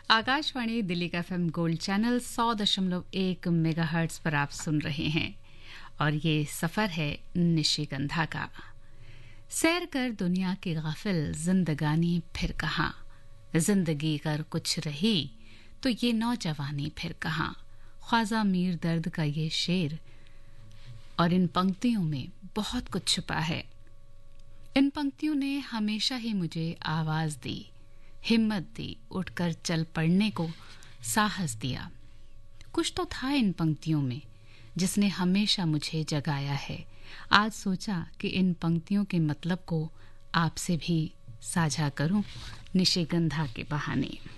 आकाशवाणी दिल्ली का FM gold channel 100.1 megahertz पर आप सुन रहे हैं और ये सफर है निशिगंधा का। सैर कर दुनिया की गाफिल जिंदगानी फिर कहाँ, जिंदगी कर कुछ रही तो ये नौजवानी फिर कहाँ। ख्वाजा मीर दर्द का ये शेर और इन पंक्तियों में बहुत कुछ छुपा है। इन पंक्तियों ने हमेशा ही मुझे आवाज दी, हिम्मत दी, उठकर चल पड़ने को साहस दिया। कुछ तो था इन पंक्तियों में जिसने हमेशा मुझे जगाया है। आज सोचा कि इन पंक्तियों के मतलब को आपसे भी साझा करूं निशिगंधा के बहाने।